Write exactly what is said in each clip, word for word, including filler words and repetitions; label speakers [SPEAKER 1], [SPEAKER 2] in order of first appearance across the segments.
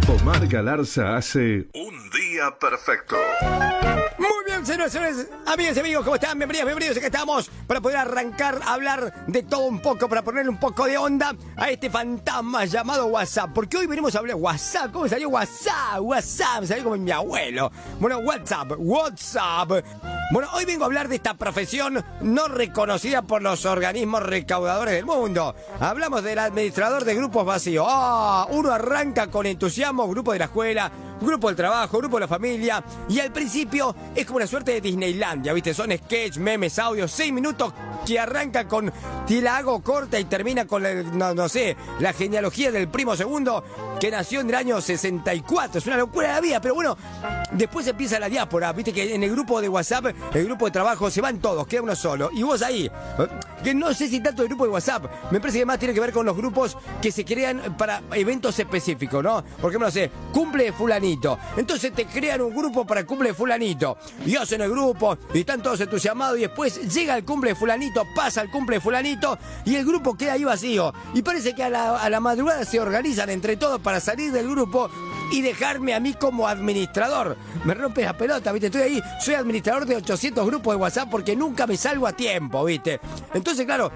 [SPEAKER 1] Omar Galarza hace Un Día Perfecto.
[SPEAKER 2] Muy bien, señores, señores, amigas y amigos, ¿cómo están? Bienvenidos, bienvenidos. Acá estamos para poder arrancar a hablar de todo un poco, para ponerle un poco de onda a este fantasma llamado WhatsApp. Porque hoy venimos a hablar de WhatsApp. ¿Cómo salió WhatsApp? WhatsApp, salió como mi abuelo. Bueno, WhatsApp, WhatsApp. Bueno, hoy vengo a hablar de esta profesión no reconocida por los organismos recaudadores del mundo. Hablamos del administrador de grupos vacíos. Ah, oh, uno arranca con entusiasmo, grupo de la escuela, grupo del trabajo, grupo de la familia, y al principio es como una suerte de Disneylandia, ¿viste? Son sketch, memes, audios, seis minutos que arranca con, te la hago corta y termina con, el, no, no sé, la genealogía del primo segundo que nació en el año sesenta y cuatro. Es una locura de la vida, pero bueno, después empieza la diáspora, ¿viste? Que en el grupo de WhatsApp, el grupo de trabajo, se van todos, queda uno solo. Y vos ahí, que no sé si tanto el grupo de WhatsApp, me parece que más tiene que ver con los grupos que se crean para eventos específicos, ¿no? Por ejemplo, no sé, cumple de fulanito. Entonces te crean un grupo para el cumple de fulanito. Y hacen el grupo, y están todos entusiasmados, y después llega el cumple de fulanito, pasa el cumple de fulanito, y el grupo queda ahí vacío. Y parece que a la, a la madrugada se organizan entre todos para salir del grupo y dejarme a mí como administrador. Me rompe la pelota, ¿viste? Estoy ahí, soy administrador de ochocientos grupos de WhatsApp porque nunca me salgo a tiempo, ¿viste? Entonces, claro,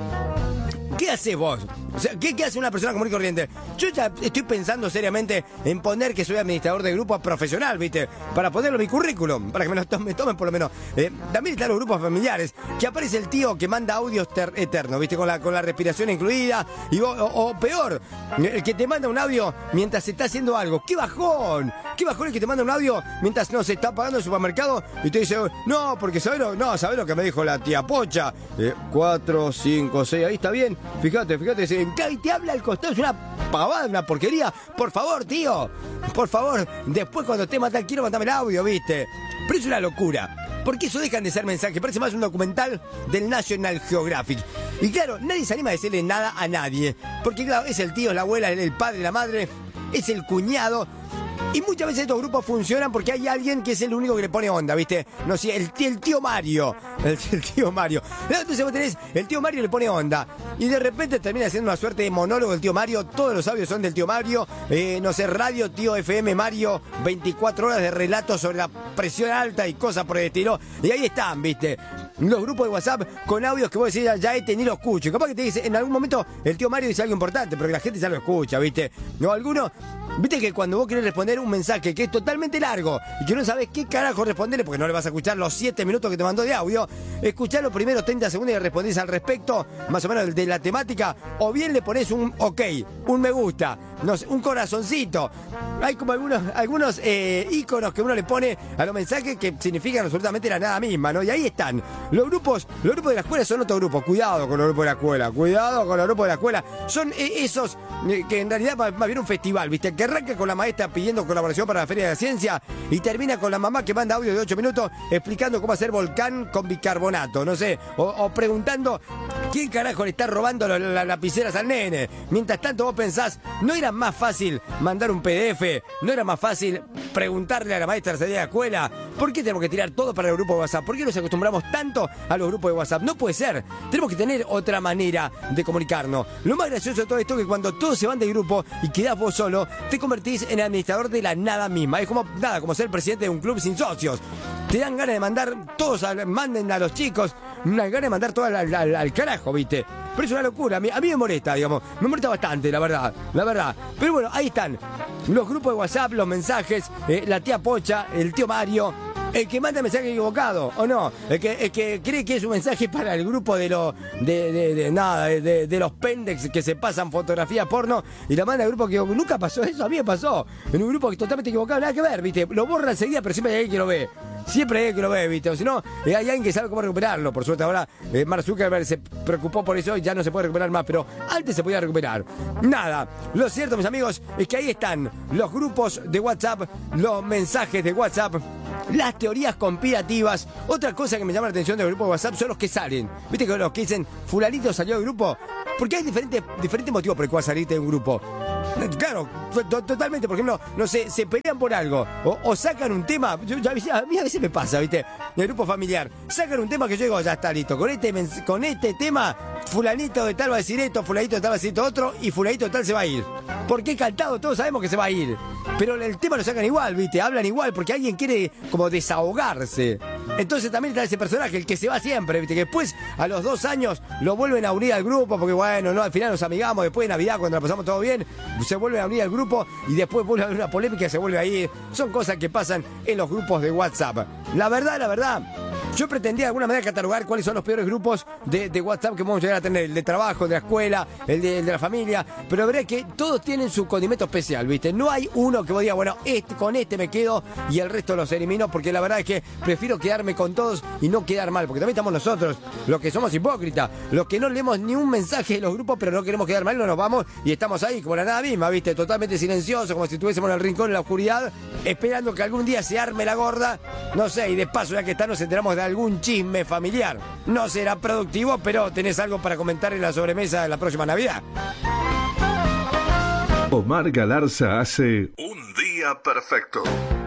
[SPEAKER 2] ¿qué haces vos? O sea, ¿qué, ¿qué hace una persona común y corriente? Yo ya estoy pensando seriamente en poner que soy administrador de grupo profesional, ¿viste? Para ponerlo en mi currículum, para que me lo tomen, tomen por lo menos. Eh, también están los grupos familiares, que aparece el tío que manda audios ter- eternos, ¿viste? Con la, con la respiración incluida, y vos, o, o peor, el que te manda un audio mientras se está haciendo algo. ¡Qué bajón! ¡Qué bajón el que te manda un audio mientras no se está pagando el supermercado y te dice, no, porque ¿sabés lo, no, ¿sabés lo que me dijo la tía Pocha? Eh, cuatro, cinco, seis, ahí está bien. Fíjate, fíjate, se y te habla al costado, es una pavada, una porquería. Por favor, tío, por favor, después cuando esté matar quiero mandarme el audio, ¿viste? Pero es una locura, porque eso dejan de ser mensajes, parece más un documental del National Geographic. Y claro, nadie se anima a decirle nada a nadie, porque claro, es el tío, es la abuela, es el padre, la madre, es el cuñado. Y muchas veces estos grupos funcionan porque hay alguien que es el único que le pone onda, ¿viste? No sé, el, el tío Mario. El, el tío Mario. Entonces vos tenés, el tío Mario le pone onda. Y de repente termina siendo una suerte de monólogo del tío Mario. Todos los audios son del tío Mario. Eh, no sé, radio, tío F M Mario. veinticuatro horas de relatos sobre la presión alta y cosas por el estilo. Y ahí están, ¿viste? Los grupos de WhatsApp con audios que vos decís, ya, ya este ni lo escucho. Capaz que te dice, en algún momento el tío Mario dice algo importante, pero que la gente ya lo escucha, ¿viste? No, algunos, ¿viste que cuando vos querés responder un mensaje que es totalmente largo y que no sabés qué carajo responderle porque no le vas a escuchar los siete minutos que te mandó de audio, escuchá los primeros treinta segundos y respondés al respecto, más o menos de la temática, o bien le pones un ok, un me gusta, no sé, un corazoncito. Hay como algunos, algunos eh, iconos que uno le pone a los mensajes que significan absolutamente la nada misma, ¿no? Y ahí están. Los grupos, los grupos de la escuela son otro grupo. Cuidado con los grupos de la escuela, cuidado con los grupos de la escuela. Son eh, esos eh, que en realidad más, más bien un festival, ¿viste? Que arranca con la maestra pidiendo colaboración para la Feria de la Ciencia y termina con la mamá que manda audio de ocho minutos explicando cómo hacer volcán con bicarbonato, no sé, o, o preguntando quién carajo le está robando las la, lapiceras al nene. Mientras tanto vos pensás, ¿no era más fácil mandar un P D F? ¿No era más fácil preguntarle a la maestra de la salida de la escuela? ¿Por qué tenemos que tirar todo para el grupo de WhatsApp? ¿Por qué nos acostumbramos tanto a los grupos de WhatsApp? No puede ser. Tenemos que tener otra manera de comunicarnos. Lo más gracioso de todo esto es que cuando todos se van del grupo y quedás vos solo, te convertís en administrador de la nada misma. Es como nada, como ser presidente de un club sin socios. Te dan ganas de mandar, todos a, manden a los chicos, una ganas de mandar todo al, al, al carajo, ¿viste? Pero es una locura, a mí, a mí me molesta, digamos, me molesta bastante, la verdad, la verdad. Pero bueno, ahí están, los grupos de WhatsApp, los mensajes, eh, la tía Pocha, el tío Mario, el que manda mensaje equivocado, ¿o no? El que, el que cree que es un mensaje para el grupo de los, de, de, de nada, de, de, de los pendex que se pasan fotografía porno y la manda al grupo que nunca pasó eso, a mí me pasó, en un grupo que totalmente equivocado, nada que ver, ¿viste? Lo borra enseguida, pero siempre hay alguien que lo ve. Siempre hay alguien que lo ve, ¿viste? O si no, eh, hay alguien que sabe cómo recuperarlo. Por suerte ahora eh, Mark Zuckerberg se preocupó por eso y ya no se puede recuperar más, pero antes se podía recuperar. Nada, lo cierto, mis amigos, es que ahí están los grupos de WhatsApp, los mensajes de WhatsApp, las teorías conspirativas. Otra cosa que me llama la atención del grupo de WhatsApp son los que salen. ¿Viste que los que dicen, fulanito salió del grupo? Porque hay diferentes, diferentes motivos por el cual salirte de un grupo. Claro, to totalmente, por ejemplo, no sé, se pelean por algo o, o sacan un tema. Yo, yo, a mí a veces me pasa, ¿viste? En el grupo familiar, sacan un tema que yo digo, ya está listo. Con este, con este tema, fulanito de tal va a decir esto, fulanito de tal va a decir esto otro y fulanito de tal se va a ir. Porque he cantado, todos sabemos que se va a ir. Pero el tema lo sacan igual, ¿viste? Hablan igual porque alguien quiere como desahogarse. Entonces también está ese personaje, el que se va siempre, ¿viste? Que después, a los dos años, lo vuelven a unir al grupo porque, bueno, no, al final nos amigamos. Después de Navidad, cuando la pasamos todo bien, se vuelve a unir al grupo y después vuelve a haber una polémica y se vuelve a ir. Son cosas que pasan en los grupos de WhatsApp. La verdad, la verdad, yo pretendía de alguna manera catalogar cuáles son los peores grupos de, de WhatsApp que podemos llegar a tener. El de trabajo, el de la escuela, el de, el de la familia. Pero veré que todos tienen su condimento especial, ¿viste? No hay uno que vos digas, bueno, este, con este me quedo y el resto los elimino, porque la verdad es que prefiero quedarme con todos y no quedar mal. Porque también estamos nosotros, los que somos hipócritas, los que no leemos ni un mensaje de los grupos, pero no queremos quedar mal, no nos vamos y estamos ahí como la nada misma, ¿viste? Totalmente silenciosos, como si estuviésemos en el rincón en la oscuridad, esperando que algún día se arme la gorda, no sé, y de paso, ya que está, nos enteramos de algún chisme familiar. No será productivo, pero tenés algo para comentar en la sobremesa de la próxima Navidad.
[SPEAKER 1] Omar Galarza hace Un Día Perfecto.